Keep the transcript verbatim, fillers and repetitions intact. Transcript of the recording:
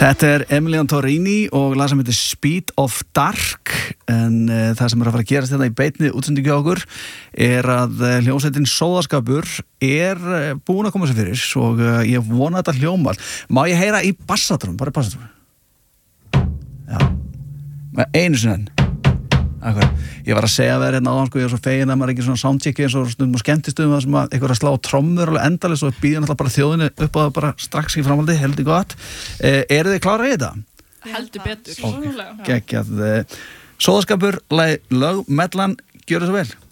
Þetta er Emilian Torrini og lag sem heitir Speed of Dark en uh, það sem er að fara að gerast þetta í beinni útsendingu hjá okkur er að uh, hljómsveitin Sóðaskapur er uh, búin að koma sér fyrir og uh, ég vona þetta hljómar. Má ég heyra í bassatrum, bara í bassatrum? Já, einu sinni enn. Akkur. Ég var að segja þér hérna áðan, sko, ég er svo fegin að maður ekki svona soundchecki eins og stundum og skemmtistöðum það sem að eitthvað er að slá trommur alveg endalaust og býður náttúrulega bara þjóðinni upp á það bara strax í framhaldi, heldur gott. Eh, eru þið klárar í þetta? Heldur betur. Okay. Geggjað. Sóðaskapur, lög, mellan, gjörðu svo vel.